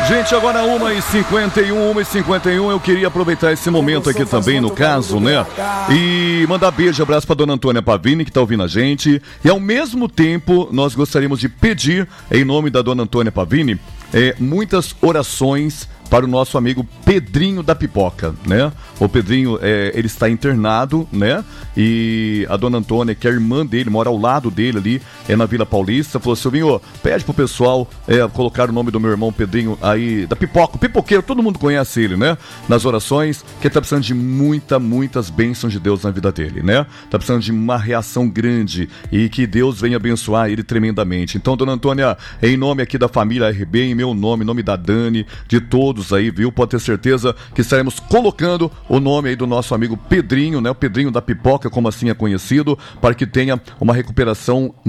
Gente, agora 1h51, eu queria aproveitar esse momento aqui também, no caso, né? E mandar beijo, abraço pra dona Antônia Pavini, que tá ouvindo a gente. E ao mesmo tempo, nós gostaríamos de pedir, em nome da dona Antônia Pavini, muitas orações para o nosso amigo Pedrinho da Pipoca, né? O Pedrinho, ele está internado, né? E a dona Antônia, que é a irmã dele, mora ao lado dele ali, na Vila Paulista, falou: Silvinho, pede pro pessoal colocar o nome do meu irmão Pedrinho aí, da Pipoca, o pipoqueiro, todo mundo conhece ele, né? Nas orações, que ele tá precisando de muitas bênçãos de Deus na vida dele, né? Tá precisando de uma reação grande e que Deus venha abençoar ele tremendamente. Então, dona Antônia, em nome aqui da família RB, em meu nome, em nome da Dani, de todos aí, viu? Pode ter certeza que estaremos colocando o nome aí do nosso amigo Pedrinho, né? O Pedrinho da Pipoca, como assim é conhecido, para que tenha uma recuperação